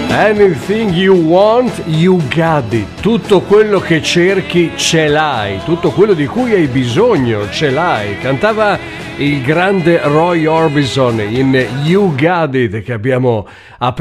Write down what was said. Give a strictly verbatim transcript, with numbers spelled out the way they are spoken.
Anything you want, you got it. Tutto quello che cerchi ce l'hai, tutto quello di cui hai bisogno ce l'hai. Cantava il grande Roy Orbison in You Got It, che abbiamo